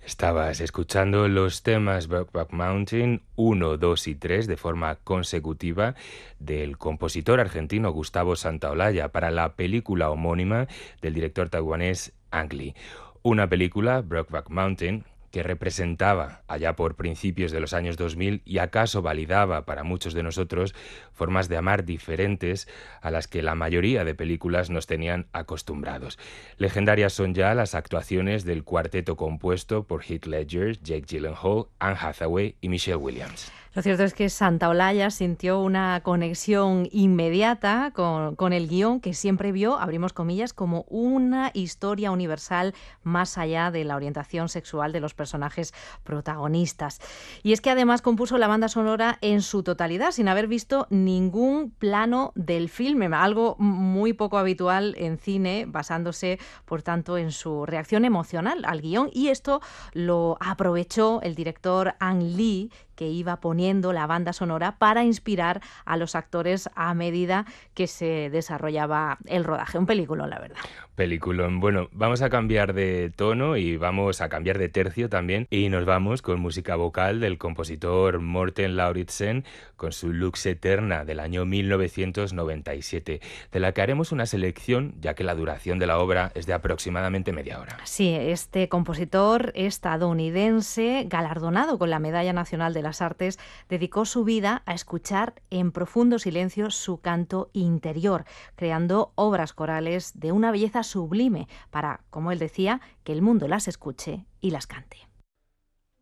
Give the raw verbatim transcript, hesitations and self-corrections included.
Estabas escuchando los temas Brokeback Mountain uno, dos y tres de forma consecutiva del compositor argentino Gustavo Santaolalla para la película homónima del director taiwanés Ang Lee. Una película, Brokeback Mountain, que representaba allá por principios de los años dos mil y acaso validaba para muchos de nosotros formas de amar diferentes a las que la mayoría de películas nos tenían acostumbrados. Legendarias son ya las actuaciones del cuarteto compuesto por Heath Ledger, Jake Gyllenhaal, Anne Hathaway y Michelle Williams. Lo cierto es que Santaolalla sintió una conexión inmediata con, con el guión que siempre vio, abrimos comillas, como una historia universal más allá de la orientación sexual de los personajes protagonistas. Y es que además compuso la banda sonora en su totalidad, sin haber visto ningún plano del filme, algo muy poco habitual en cine, basándose, por tanto, en su reacción emocional al guión. Y esto lo aprovechó el director Ang Lee, que iba poniendo la banda sonora para inspirar a los actores a medida que se desarrollaba el rodaje. Un peliculón, la verdad. Peliculón. Bueno, vamos a cambiar de tono y vamos a cambiar de tercio también y nos vamos con música vocal del compositor Morten Lauridsen con su Lux Eterna del año mil novecientos noventa y siete, de la que haremos una selección ya que la duración de la obra es de aproximadamente media hora. Sí, este compositor estadounidense, galardonado con la Medalla Nacional de las Artes, dedicó su vida a escuchar en profundo silencio su canto interior, creando obras corales de una belleza sublime para, como él decía, que el mundo las escuche y las cante.